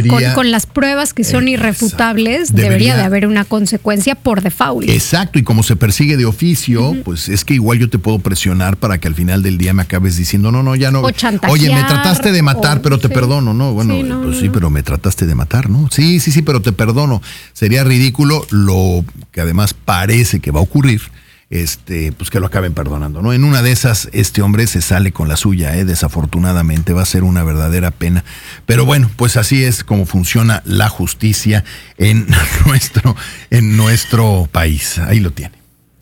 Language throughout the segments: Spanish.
día, con las pruebas que son irrefutables, debería de haber una consecuencia por default. Exacto, y como se persigue de oficio, pues es que igual yo te puedo presionar para que al final del día me acabes diciendo, no, ya no. O chantajear. Oye, me trataste de matar, pero te perdono, ¿no? Bueno, Sí, sí, pero me trataste de matar, ¿no? Sí, pero te perdono. Sería ridículo lo que además parece que va a ocurrir. Pues que lo acaben perdonando, ¿no? En una de esas, este hombre se sale con la suya, desafortunadamente, va a ser una verdadera pena. Pero bueno, pues así es como funciona la justicia en nuestro país. Ahí lo tiene.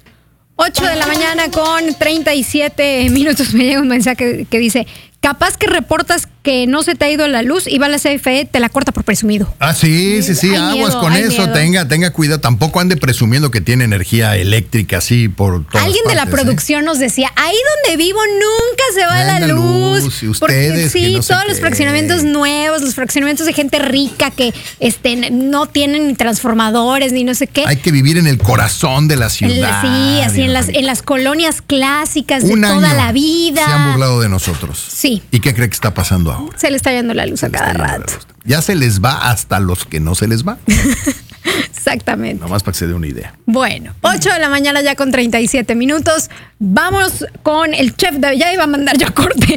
8 de la mañana con 37 minutos. Me llega un mensaje que dice: capaz que reportas que no se te ha ido la luz y va a la CFE, te la corta por presumido. Ah, sí, aguas con eso, tenga cuidado, tampoco ande presumiendo que tiene energía eléctrica así por todas Alguien partes, de la producción nos decía, ahí donde vivo nunca se va la luz. Y ustedes, porque sí, no sé todos los fraccionamientos nuevos, los fraccionamientos de gente rica que no tienen ni transformadores ni no sé qué. Hay que vivir en el corazón de la ciudad. Sí, así en las colonias clásicas de toda la vida. Se han burlado de nosotros. Sí. ¿Y qué cree que está pasando ahora? Se le está yendo la luz a cada rato. Ya se les va hasta los que no se les va. Exactamente. Nomás para que se dé una idea. Bueno, 8 de la mañana ya con 37 minutos. Vamos con el chef David. Ya iba a mandar yo a corte.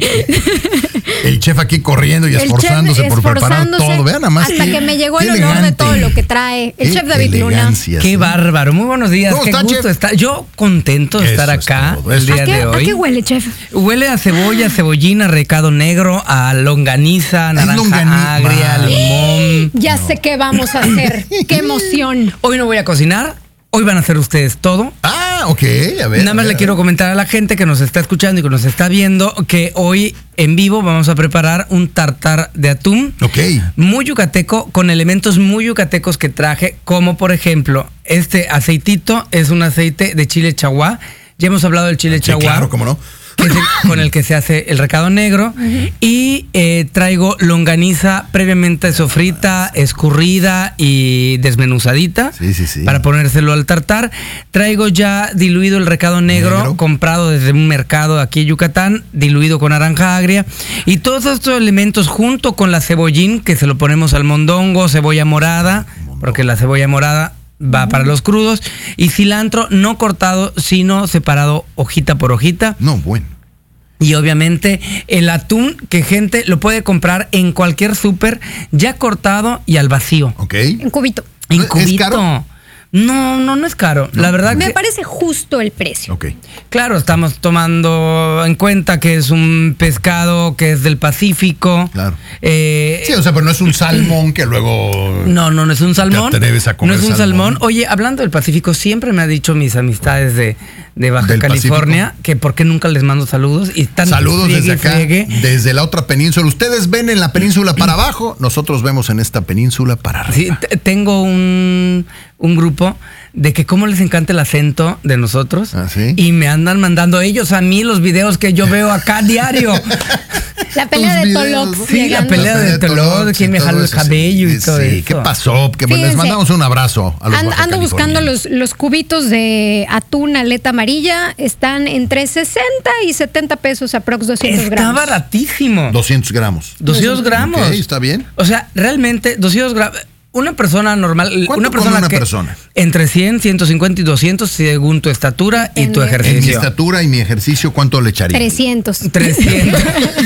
El chef aquí corriendo y esforzándose por preparar todo. Vean nada más. Hasta que me llegó el olor de todo lo que trae. El chef David Luna. Qué bárbaro. Muy buenos días. Qué gusto estar. Yo contento de estar acá el día de hoy. ¿A qué huele, chef? Huele a cebolla, cebollina, recado negro, a longaniza, naranja agria, limón. Ya sé qué vamos a hacer. Qué emoción. Hoy no voy a cocinar. Hoy van a hacer ustedes todo. Ah, ok, a ver. Nada más le quiero comentar a la gente que nos está escuchando y que nos está viendo que hoy en vivo vamos a preparar un tartar de atún. Ok. Muy yucateco, con elementos muy yucatecos que traje, como por ejemplo, este aceitito es un aceite de chile chaguá. Ya hemos hablado del chile chaguá. Claro, cómo no. Que es con el que se hace el recado negro. Y traigo longaniza previamente sofrita, escurrida y desmenuzadita. Sí. Para ponérselo al tartar. Traigo ya diluido el recado negro, comprado desde un mercado aquí en Yucatán, diluido con naranja agria. Y todos estos elementos junto con la cebollín, que se lo ponemos al mondongo, cebolla morada, porque la cebolla morada va para los crudos, y cilantro no cortado, sino separado hojita por hojita. No, bueno. Y obviamente el atún, que gente lo puede comprar en cualquier súper, ya cortado y al vacío. Ok. En cubito. En ¿Es cubito. caro? No es caro. La verdad Me parece justo el precio. Ok. Claro, estamos tomando en cuenta que es un pescado que es del Pacífico. Claro. Sí, o sea, pero no es un salmón que luego... No es un salmón. Te atreves a comer no es un salmón. Oye, hablando del Pacífico, siempre me han dicho mis amistades de Baja ¿Del California Pacífico? que por qué nunca les mando saludos. Y están Saludos desde acá, friegue. desde la otra península. Ustedes ven en la península para abajo, nosotros vemos en esta península para arriba. Sí, tengo un grupo de que cómo les encanta el acento de nosotros. ¿Ah, sí? Y me andan mandando ellos a mí los videos que yo veo acá diario. La pelea de Tolox. Sí, la pelea de Tolox, quién me jaló el cabello y todo eso. ¿Qué pasó? Que Fíjense, les mandamos un abrazo a los ando buscando los cubitos de atún aleta amarilla. Están entre 60 y 70 pesos aprox 200 gramos. Está baratísimo. 200 gramos. 200 gramos. Ok, está bien. O sea, realmente 200 gramos. Una persona normal, ¿Cuánto persona come una que persona? Entre 100, 150 y 200 según tu estatura y tu En mi ejercicio. estatura y mi ejercicio, ¿cuánto le echaría? 300. 300.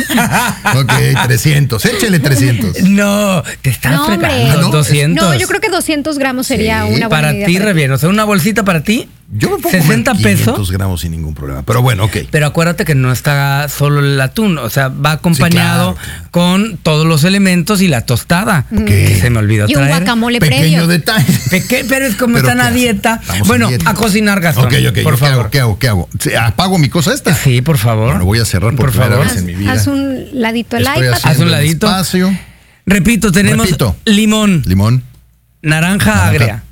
Ok, 300. Échele 300. No, te están fregando. ¿no? 200. No, yo creo que 200 gramos sería una buena para idea. ti, re bien. O sea, una bolsita para ti. Yo me pongo 60 500 pesos. gramos sin ningún problema. Pero bueno, ok. Pero acuérdate que no está solo el atún, o sea, va acompañado con todos los elementos y la tostada. Que se me olvidó Y traer. un guacamole Pequeño previo. detalle. Pero es como están a dieta. Bueno, A cocinar, Gastón. Ok, por favor. ¿Qué hago? ¿Apago mi cosa esta? Sí, por favor. Bueno, voy a cerrar por primera vez en mi vida. Haz un ladito el Estoy iPad. haciendo Haz un ladito. el espacio. Repito, tenemos limón, naranja agria,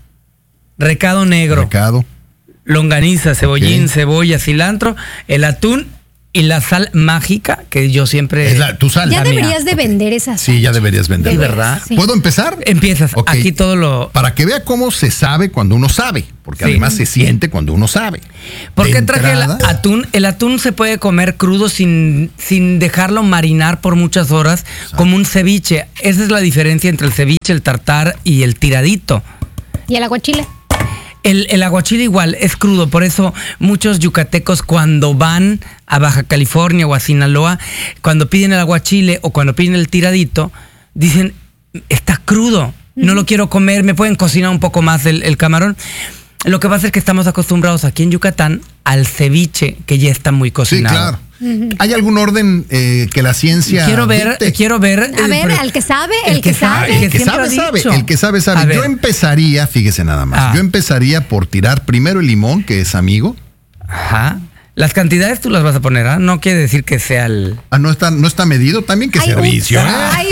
recado negro, Recado. longaniza, cebollín, cebolla, cilantro, el atún y la sal mágica, que yo siempre... Es tu sal. Ya La mía. deberías de vender esa sal. Sí, ya deberías vender. Sí, ¿verdad? Sí. ¿Puedo empezar? Empiezas. Ok. Aquí todo lo... Para que vea cómo se sabe cuando uno sabe, porque Sí. además se siente cuando uno sabe. ¿Por De qué traje el entrada, atún? El atún se puede comer crudo sin dejarlo marinar por muchas horas, como un ceviche. Esa es la diferencia entre el ceviche, el tartar y el tiradito. ¿Y el aguachile? El aguachile igual, es crudo, por eso muchos yucatecos cuando van a Baja California o a Sinaloa, cuando piden el aguachile o cuando piden el tiradito, dicen, está crudo, no lo quiero comer, me pueden cocinar un poco más el camarón. Lo que pasa es que estamos acostumbrados aquí en Yucatán al ceviche, que ya está muy Sí, cocinado. claro. ¿Hay algún orden que la ciencia Quiero ver. A ver, al que sabe, el que sabe. El que siempre sabe, ha sabe. dicho. El que sabe, A sabe. ver. Yo empezaría, fíjese nada más, yo empezaría por tirar primero el limón, que es amigo. Ajá. Las cantidades tú las vas a poner, ¿ah? No quiere decir que sea el... Ah, no está medido también, qué Ay, servicio. ups. ¿Eh? Ay,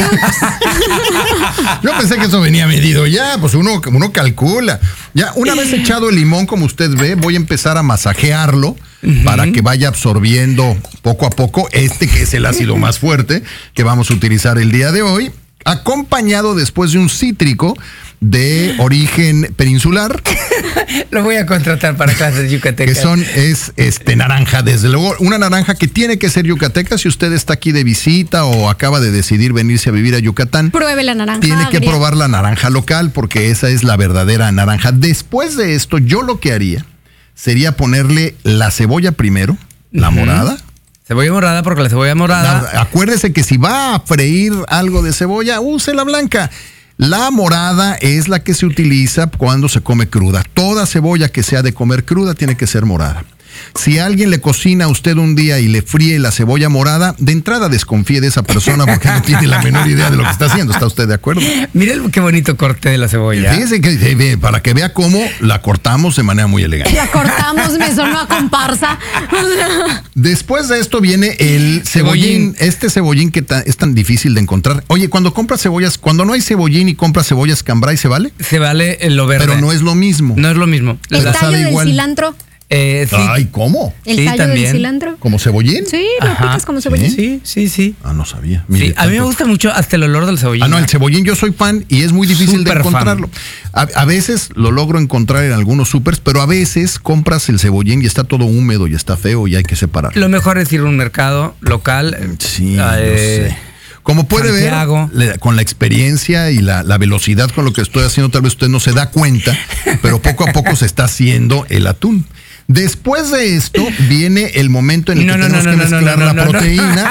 ups. Yo pensé que eso venía medido ya, pues uno calcula. Ya, una vez echado el limón, como usted ve, voy a empezar a masajearlo para que vaya absorbiendo poco a poco que es el ácido más fuerte que vamos a utilizar el día de hoy, acompañado después de un cítrico de origen peninsular, Lo voy a contratar para clases yucatecas. es naranja, desde luego, una naranja que tiene que ser yucateca. Si usted está aquí de visita o acaba de decidir venirse a vivir a Yucatán, Pruebe la naranja. tiene que agria. probar la naranja local porque esa es la verdadera naranja. Después de esto, yo lo que haría sería ponerle la cebolla primero, la morada. Cebolla morada, porque la cebolla morada... Acuérdese que si va a freír algo de cebolla, use la blanca. La morada es la que se utiliza cuando se come cruda. Toda cebolla que sea de comer cruda tiene que ser morada. Si alguien le cocina a usted un día y le fríe la cebolla morada, de entrada desconfíe de esa persona porque no tiene la menor idea de lo que está haciendo. ¿Está usted de acuerdo? Miren qué bonito corte de la cebolla. Fíjese que para que vea cómo la cortamos de manera muy elegante. La cortamos, me sonó a comparsa. Después de esto viene el cebollín. Este cebollín que es tan difícil de encontrar. Oye, cuando compras cebollas, cuando no hay cebollín y compras cebollas cambray, ¿se vale? Se vale lo verde. Pero no es lo mismo. No es lo mismo. El Pero tallo sabe del igual. cilantro. Sí. Ay, ¿cómo? El Sí, tallo también. del cilantro. ¿Como cebollín? Sí, lo Ajá. picas como cebollín. Sí. Ah, no sabía. Sí, Mire, a mí me tanto- gusta mucho hasta el olor del cebollín. Ah, no, el cebollín yo soy fan y es muy difícil de Súper fan. encontrarlo. A veces lo logro encontrar en algunos supers, pero a veces compras el cebollín y está todo húmedo y está feo y hay que separarlo. Lo mejor es ir a un mercado local. Sí, yo sé. Como puede Santiago. ver, con la experiencia y la velocidad con lo que estoy haciendo, tal vez usted no se da cuenta, pero poco a poco se está haciendo el atún. Después de esto viene el momento en el que tenemos que mezclar la proteína.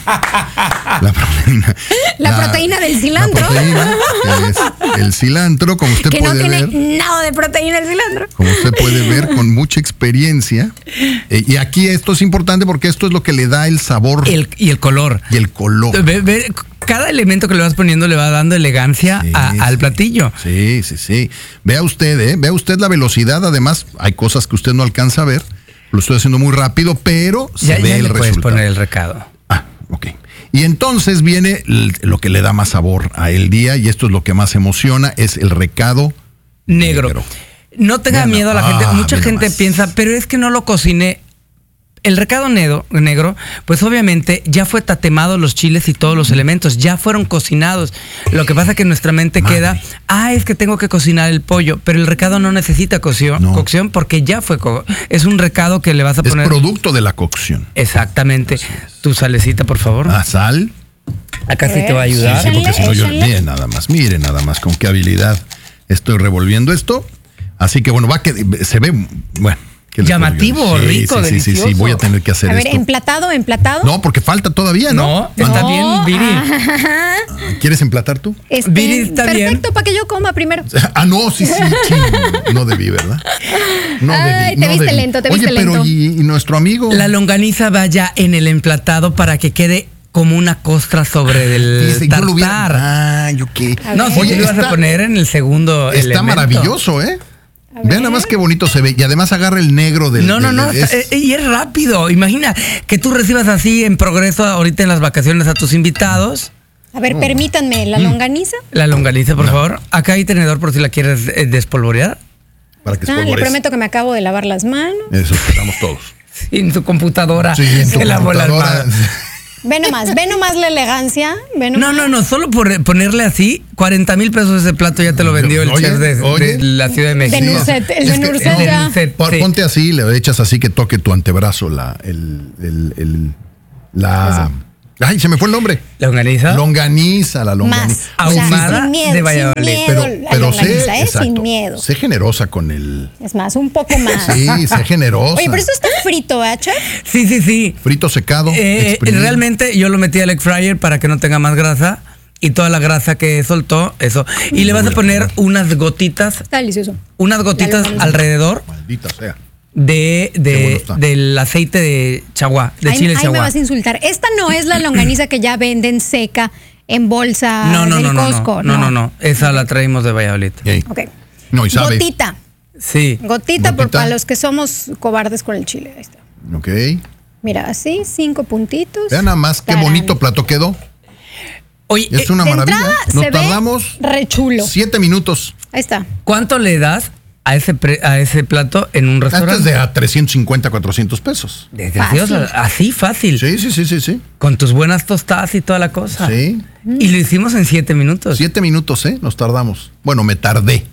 La proteína. La proteína del cilantro. La proteína, que es el cilantro, como usted Que no puede tiene ver. nada de proteína el cilantro. Como usted puede ver, con mucha experiencia. Y aquí esto es importante porque esto es lo que le da el sabor Y el color. y el color. Ve, cada elemento que le vas poniendo le va dando elegancia Sí, al sí. platillo. Sí. Vea usted la velocidad. Además, hay cosas que usted no alcanza a ver. Lo estoy haciendo muy rápido, pero Ya se ve el le puedes resultado. poner el recado. Ah, ok. Y entonces viene lo que le da más sabor a el día, y esto es lo que más emociona, es el recado Negro. No tenga Vean, miedo a la gente. Mucha ve gente nomás. piensa, pero es que no lo cociné. El recado negro, pues obviamente ya fue tatemado los chiles y todos los elementos, ya fueron cocinados. Lo que pasa es que en nuestra mente queda, es que tengo que cocinar el pollo, pero el recado no necesita cocción porque ya fue, es un recado que le vas a Es poner. producto de la cocción. Exactamente. Tu salecita, por favor. Sal. Acá sí te va a ayudar. Sí, porque si no yo... Échale. Miren nada más con qué habilidad estoy revolviendo esto. Así que bueno, se ve, bueno. ¿qué les Llamativo, puedo yo? rico, delicioso. Sí, voy a tener que hacer A ver, esto. emplatado. No, porque falta todavía, ¿no? No, está bien, Viri. ¿Quieres emplatar tú? Viri, está bien. Perfecto, para que yo coma primero. No, sí, no debí, ¿verdad? No Ay, te viste lento, te Oye, viste pero lento. ¿y nuestro amigo? La longaniza vaya en el emplatado para que quede como una costra sobre del Fíjese, yo lo hubiera... tartar. yo qué. No, si Oye, tú lo vas a poner en el segundo está elemento. maravilloso, ¿eh? Vean nada más qué bonito se ve. Y además agarra el negro del... No, y es rápido. Imagina que tú recibas así en progreso ahorita en las vacaciones a tus invitados. A ver, permítanme, ¿la longaniza? La longaniza, por favor. Acá hay tenedor por si la quieres despolvorear. Para que Le espolvorece. prometo que me acabo de lavar las manos. Eso, estamos todos. sin su computadora. Sí, en tu se lavó las computadora. manos. Ve nomás la elegancia. No, solo por ponerle así, 40,000 pesos ese plato ya te lo vendió el Oye, chef de la Ciudad de México. De Nurset, el de Es que- Nurset de ya. Nurset. Sí. Ponte así, le echas así que toque tu antebrazo ay, se me fue el nombre. ¿Longaniza? Longaniza, la longaniza. Más. O sea, Ahumada sin miedo, de Valladolid. sin Pero, miedo, la pero sé, longaniza, exacto, sin miedo. sé generosa con el. Es más, un poco más. Sí, sé generosa. Oye, pero esto está frito, ¿eh, chef? Sí. Frito secado. exprimido. Realmente yo lo metí al air fryer para que no tenga más grasa y toda la grasa que soltó, eso. Y le vas a poner unas gotitas Está delicioso. alrededor Maldita sea. de bueno está. del aceite de chaguá, de Ahí chile me chaguá. vas a insultar. Esta no es la longaniza que ya venden seca en bolsa del Costco. No. Esa la traímos de Valladolid. Ey. Ok. No, y sabe. Gotita. Sí. Gotita para los que somos cobardes con el chile. Ahí está. Ok. Mira, así, 5 puntitos. Vean nada más qué Tarán. bonito plato quedó. Oye, Es una De maravilla. entrada, Nos se tardamos ve re chulo. 7 minutos. Ahí está. ¿cuánto le das a ese plato en un Antes restaurante? de a 350, 400 pesos. Delicioso, Fácil. así fácil. Sí. Con tus buenas tostadas y toda la cosa. Sí. Y lo hicimos en 7 minutos. 7 minutos, Nos tardamos. Bueno, me tardé.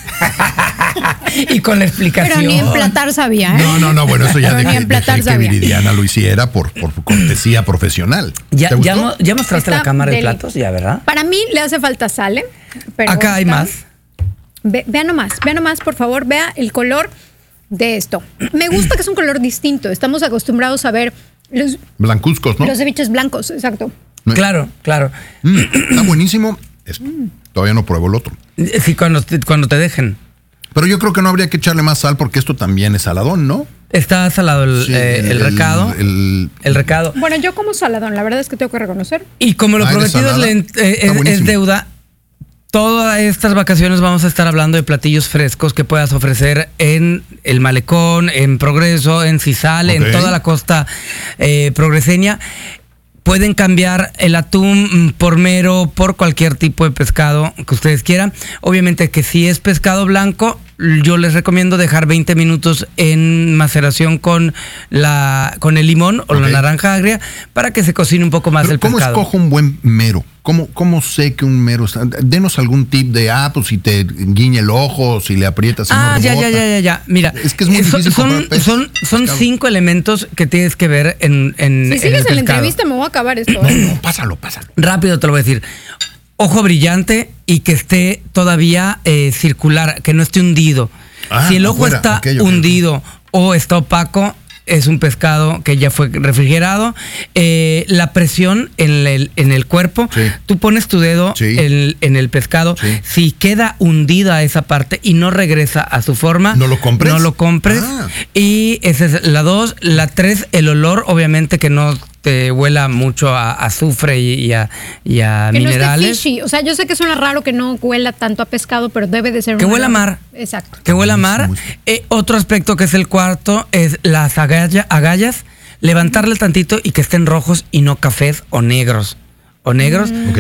Y con la explicación. Pero ni emplatar sabía, ¿eh? No, bueno, eso ya Pero ni dejé emplatar que sabía. Viridiana lo hiciera por cortesía profesional. Ya, ¿Te gustó? ya mostraste Está la cámara de deli. platos, ya, ¿verdad? Para mí le hace falta sal, ¿eh? Pero Acá hay está- más. Vea nomás, por favor, vea el color de esto. Me gusta que es un color distinto. Estamos acostumbrados a ver los Blancuzcos, ¿no? ceviches blancos, exacto. Claro. Está buenísimo. Todavía no pruebo el otro. Sí, cuando te dejen. Pero yo creo que no habría que echarle más sal porque esto también es saladón, ¿no? Está salado Sí, el recado. El recado. Bueno, yo como saladón, la verdad es que tengo que reconocer. Y como lo Ah, ¿eres prometido salada? Está es buenísimo. deuda, todas estas vacaciones vamos a estar hablando de platillos frescos que puedas ofrecer en el Malecón, en Progreso, en Cisal, Ok. en toda la costa progreseña. Pueden cambiar el atún por mero, por cualquier tipo de pescado que ustedes quieran. Obviamente que si es pescado blanco, yo les recomiendo dejar 20 minutos en maceración con el limón o la Ok. naranja agria para que se cocine un poco más Pero el ¿cómo pescado. escojo un buen mero? ¿Cómo sé que un mero está? Denos algún tip de, pues si te guiña el ojo, si le aprietas y no rebota. Ya. Mira, Es que es muy difícil comprar pez, son pescado. 5 elementos que tienes que ver en Si el sigues en la pescado. entrevista me voy a acabar esto. No, pásalo. Rápido te lo voy a decir. Ojo brillante y que esté todavía circular, que no esté hundido. Ah, Si el ojo afuera. está Ok, ok. hundido o está opaco, es un pescado que ya fue refrigerado. La presión en el cuerpo, Sí. tú pones tu dedo Sí. en el pescado. Sí. Si queda hundida esa parte y no regresa a su forma, ¿No lo compres? No lo compres. Ah. Y esa es la 2. La 3, el olor, obviamente que no te huela mucho a azufre y a Que no minerales. esté fishy. O sea, yo sé que suena raro que no huela tanto a pescado, pero debe de ser Que un huela a olor- mar. Exacto. Que huela a mar. Buenísimo. Otro aspecto que es el cuarto es las agallas. Levantarle tantito y que estén rojos y no cafés o negros. O negros. Ok.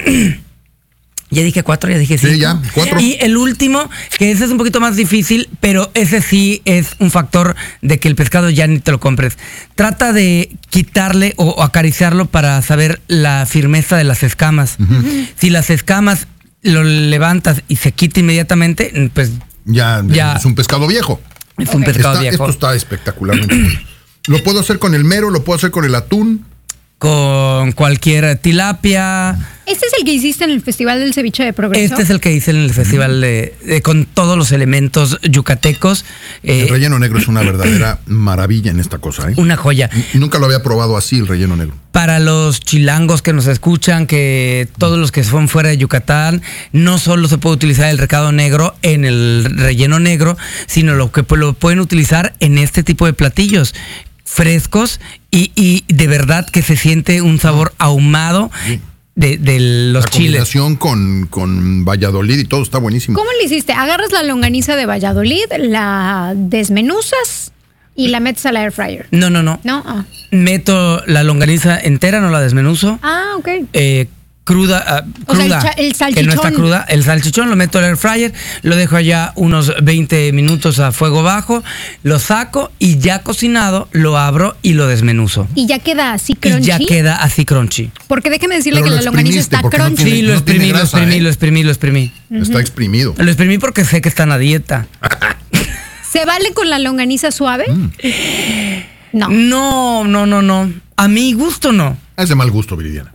Ya dije 4, ya dije Sí, 5. ya, 4. Y el último, que ese es un poquito más difícil, pero ese sí es un factor de que el pescado ya ni te lo compres. Trata de quitarle o acariciarlo para saber la firmeza de las escamas. Si las escamas lo levantas y se quita inmediatamente, pues Ya. Ya. Es un pescado viejo. es un pescado viejo. Esto está espectacularmente bueno. Lo puedo hacer con el mero, lo puedo hacer con el atún. Con cualquier tilapia. Este es el que hiciste en el Festival del Ceviche de Progreso. Este es el que hice en el festival con todos los elementos yucatecos. El relleno negro es una verdadera maravilla en esta cosa, ¿eh? Una joya. Nunca lo había probado así, el relleno negro. Para los chilangos que nos escuchan, que todos los que son fuera de Yucatán, no solo se puede utilizar el recado negro en el relleno negro, sino lo pueden utilizar en este tipo de platillos frescos y de verdad que se siente un sabor ahumado Sí. de los La chiles. combinación con Valladolid y todo está buenísimo. ¿Cómo le hiciste? Agarras la longaniza de Valladolid, la desmenuzas y la metes a la air fryer. No. ¿No? Meto la longaniza entera, no la desmenuzo. Ah, ok. cruda, O sea, cruda, el que no está salchichón. cruda. El salchichón lo meto al air fryer, lo dejo allá unos 20 minutos a fuego bajo, lo saco y ya cocinado lo abro y lo desmenuzo. Y ya queda así crunchy. Y ya queda así crunchy. Porque déjeme decirle Pero que lo la longaniza exprimiste, está porque no crunchy. tiene- Sí, lo no tiene exprimí, grasa, lo exprimí. Está exprimido. Lo exprimí porque sé que están a dieta. ¿Se vale con la longaniza suave? No. No. A mi gusto no. Es de mal gusto, Viridiana.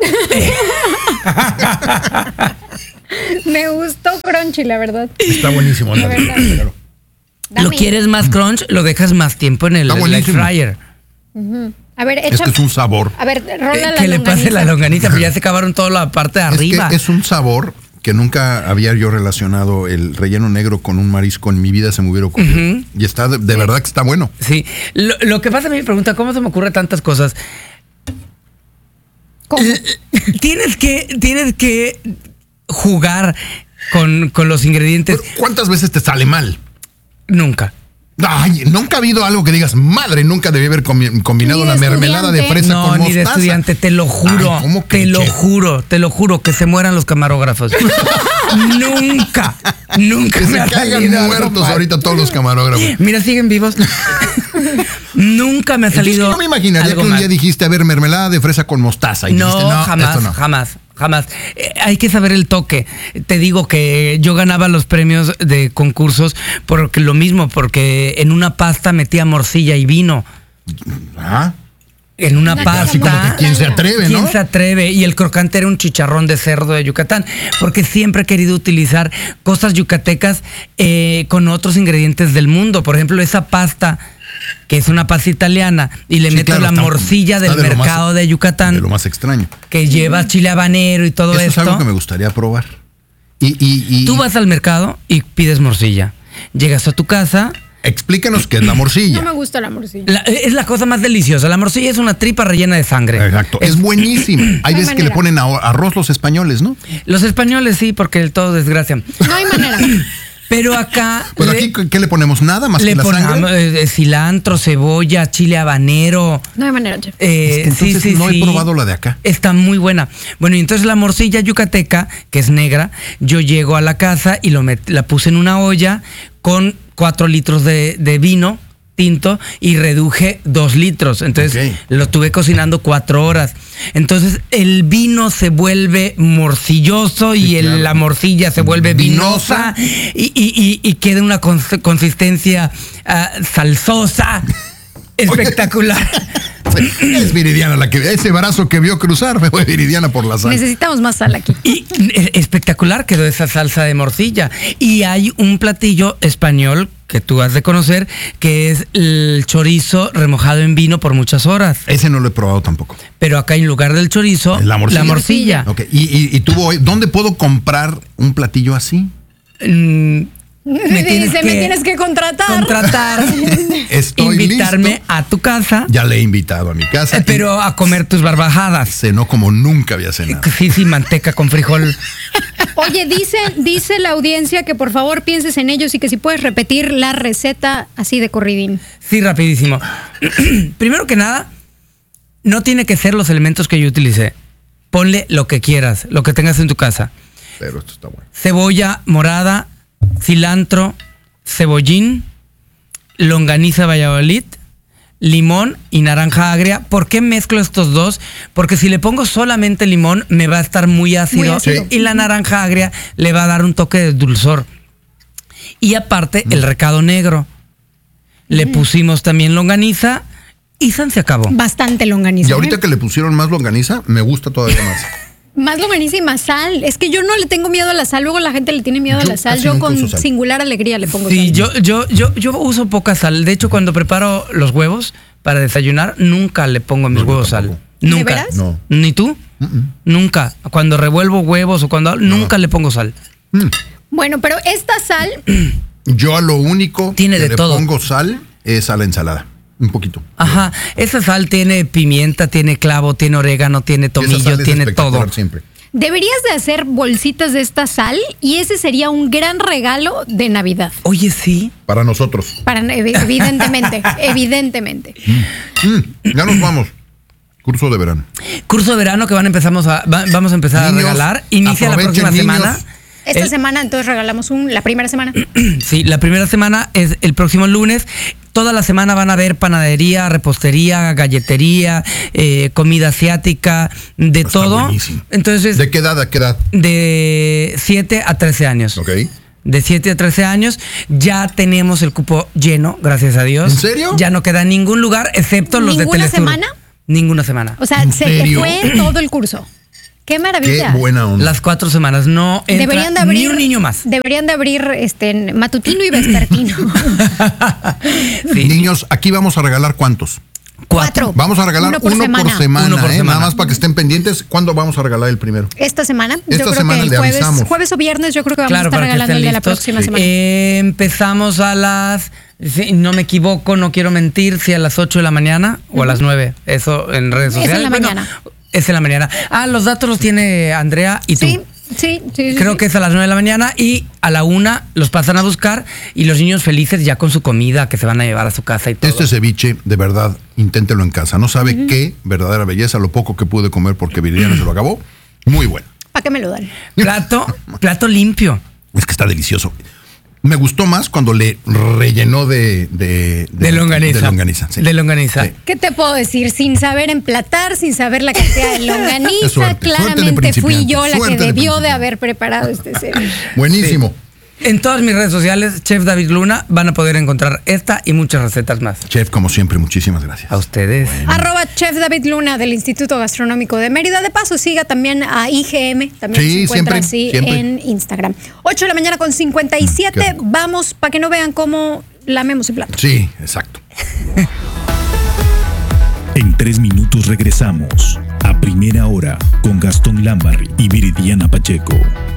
Me gustó crunchy, la verdad. Está buenísimo. De ándale. verdad. Claro. Dame. ¿Lo quieres más crunch? Lo dejas más tiempo en el Está air buenísimo. fryer. A ver, Es que es un sabor. A ver, rola la Que le pase la longaniza. longaniza, pero ya se acabaron toda la parte de arriba. Es que es un sabor que nunca había yo relacionado el relleno negro con un marisco. En mi vida se me hubiera ocurrido. Ujú. Y está de verdad que está bueno. Sí. Lo que pasa, me pregunta, ¿cómo se me ocurre tantas cosas? ¿Cómo? Tienes que jugar con los ingredientes. Pero, ¿cuántas veces te sale mal? Nunca. Ay, nunca ha habido algo que digas, madre, nunca debí haber combinado Ni de una mermelada de estudiante. fresa No, con ni de mostaza. estudiante, te lo juro. Ay, ¿cómo que te lo che? juro, que se mueran los camarógrafos. Nunca Que se me ha caigan salido algo muertos mal. ahorita todos los camarógrafos. Mira, siguen vivos. Nunca me ha Entonces, salido. yo no me imaginaría algo que un mal. día dijiste, a ver, mermelada de fresa con mostaza. Y No, dijiste, no, jamás, esto no. jamás. Hay que saber el toque. Te digo que yo ganaba los premios de concursos porque lo mismo, porque en una pasta metía morcilla y vino. Ah, En una Una pasta. cosa muy como que quién se atreve, ¿no? ¿Quién se atreve? Y el crocante era un chicharrón de cerdo de Yucatán, porque siempre he querido utilizar cosas yucatecas con otros ingredientes del mundo. Por ejemplo, esa pasta, que es una pasta italiana, y le Sí, meto claro, la está- morcilla está del de lo más- mercado de Yucatán, de lo más extraño. que lleva chile habanero y todo Eso es esto. algo que me gustaría probar. Y Tú vas al mercado y pides morcilla. Llegas a tu casa. explícanos qué es la morcilla. No me gusta la morcilla. Es la cosa más deliciosa. La morcilla es una tripa rellena de sangre. Exacto, es buenísima. Hay No hay veces que le manera. ponen arroz los españoles, ¿no? Los españoles sí, porque todo desgracia. No hay manera. Pero acá Pero aquí, ¿qué le ponemos? Nada más le que la ponemos sangre. cilantro, cebolla, chile habanero. No hay manera, chef. Es que entonces no he probado la de acá. Está muy buena. Bueno, y entonces la morcilla yucateca, que es negra, yo llego a la casa y la puse en una olla con 4 litros de vino tinto y reduje 2 litros. Entonces Ok. lo tuve cocinando 4 horas. Entonces el vino se vuelve morcilloso Sí, y claro. la morcilla se vuelve vinosa, y queda una consistencia salsosa. Espectacular. Es Viridiana la que ese brazo que vio cruzar fue Viridiana por la sal. Necesitamos más sal aquí. Y espectacular quedó esa salsa de morcilla. Y hay un platillo español que tú has de conocer, que es el chorizo remojado en vino por muchas horas. Ese no lo he probado tampoco. Pero acá en lugar del chorizo, La morcilla. la morcilla. Ok, y tú, ¿dónde puedo comprar un platillo así? Me tienes que contratar. Contratar, Estoy invitarme listo. a tu casa, Ya le he invitado a mi casa. pero a comer tus barbajadas. Cenó como nunca había cenado. Sí, manteca con frijol. Oye, dice la audiencia que por favor pienses en ellos y que si puedes repetir la receta así de corridín. Sí, rapidísimo. Primero que nada, no tiene que ser los elementos que yo utilicé. Ponle lo que quieras, lo que tengas en tu casa. Pero esto está bueno. Cebolla morada, cilantro, cebollín, longaniza Valladolid, limón y naranja agria. ¿Por qué mezclo estos dos? Porque si le pongo solamente limón me va a estar muy ácido, Muy ácido. y la naranja agria le va a dar un toque de dulzor. Y aparte el recado negro. Le pusimos también longaniza y se acabó. Bastante longaniza. Y ahorita que le pusieron más longaniza, me gusta todavía más. Más longaniza y más sal. Es que yo no le tengo miedo a la sal. Luego la gente le tiene miedo a Yo la sal. casi Yo nunca con uso sal. singular alegría le pongo Sí, sal. yo uso poca sal. De hecho, cuando preparo los huevos para desayunar, nunca le pongo a mis No, yo huevos sal. tampoco. Nunca. ¿De veras? No. ¿Ni tú? Nunca. Cuando revuelvo huevos o cuando nunca le pongo sal. Bueno, pero esta sal, Yo a lo único Tiene que de le todo. pongo sal es a la ensalada. Un poquito. Ajá. Esa sal tiene pimienta, tiene clavo, tiene orégano, tiene Y esa sal tomillo, es tiene espectacular todo. siempre. deberías de hacer bolsitas de esta sal y ese sería un gran regalo de Navidad. Oye, sí. Para nosotros. Evidentemente, evidentemente. Ya nos vamos. Curso de verano. Curso de verano que vamos a empezar Niños, a regalar. Inicia la próxima aprovechen, semana. niños. Esta semana entonces regalamos la primera semana. Sí, la primera semana es el próximo lunes. Toda la semana van a haber panadería, repostería, galletería, comida asiática, de Está todo. buenísimo. Entonces, ¿De qué edad a qué edad? de 7 a 13 años. Ok. De 7 a 13 años ya tenemos el cupo lleno, gracias a Dios. ¿En serio? Ya no queda ningún lugar excepto los de ¿Ninguna Telesur. semana? Ninguna semana. O sea, ¿En se te serio? fue todo el curso. ¡Qué maravilla! Qué buena onda. Las 4 semanas no entra Deberían de abrir, ni un niño más. Deberían de abrir matutino y vespertino. Sí. Niños, aquí vamos a regalar ¿cuántos? 4. Vamos a regalar uno por semana, Uno por semana. Nada más para que estén pendientes. ¿Cuándo vamos a regalar el primero? Esta semana. Esta yo creo semana que le el avisamos. jueves o viernes yo creo que vamos Claro, a estar para que regalando estén el de la listos. próxima semana. Empezamos a las, si no me equivoco, no quiero mentir, si a las 8 de la mañana o a las 9. Eso en redes Es en sociales. la mañana. Es en la mañana. Los datos los tiene Andrea y tú. Sí. Creo que es a las 9 de la mañana y a la 1 los pasan a buscar y los niños felices ya con su comida que se van a llevar a su casa y todo. Este ceviche, de verdad, inténtelo en casa. No sabe qué verdadera belleza, lo poco que pude comer porque Viridiana se lo acabó. Muy bueno. ¿Para qué me lo dan? Plato limpio. Es que está delicioso. Me gustó más cuando le rellenó de longaniza. De longaniza, sí. De longaniza. Sí. ¿Qué te puedo decir? Sin saber emplatar, sin saber la cantidad de longaniza, Suerte de claramente fui principiante, yo la que suerte de debió de principiante. haber preparado este ceviche. Buenísimo. En todas mis redes sociales, Chef David Luna, van a poder encontrar esta y muchas recetas más. Chef, como siempre, muchísimas gracias. A ustedes. @Chef David Luna del Instituto Gastronómico de Mérida. De paso, siga también a IGM. También Sí, se encuentra siempre. en Instagram. 8 de la mañana con 57. Qué rico. Vamos para que no vean cómo lamemos el plato. Sí, exacto. En 3 minutos regresamos a Primera Hora con Gastón Lámbar y Viridiana Pacheco.